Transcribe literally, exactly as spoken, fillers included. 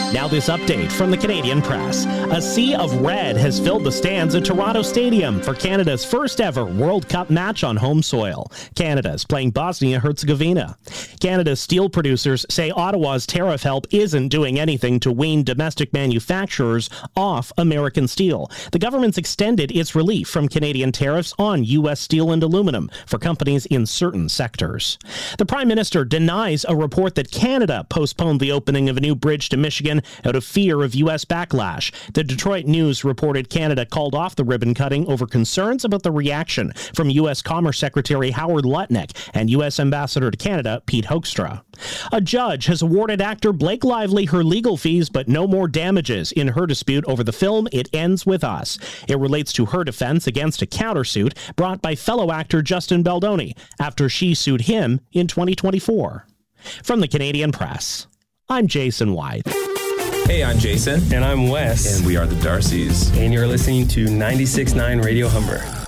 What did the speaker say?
Now this update from the Canadian Press. A sea of red has filled the stands at Toronto Stadium for Canada's first ever World Cup match on home soil. Canada is playing Bosnia-Herzegovina. Canada's steel producers say Ottawa's tariff help isn't doing anything to wean domestic manufacturers off American steel. The government's extended its relief from Canadian tariffs on U S steel and aluminum for companies in certain sectors. The Prime Minister denies a report that Canada postponed the opening of a new bridge to Michigan out of fear of U S backlash. The Detroit News reported Canada called off the ribbon cutting over concerns about the reaction from U S Commerce Secretary Howard Lutnick and U S Ambassador to Canada Pete Hoekstra. A judge has awarded actor Blake Lively her legal fees but no more damages in her dispute over the film It Ends With Us. It relates to her defense against a countersuit brought by fellow actor Justin Baldoni after she sued him in twenty twenty-four. From the Canadian Press, I'm Jason White. Hey, I'm Jason. And I'm Wes. And we are the Darcys. And you're listening to ninety-six point nine Radio Humber.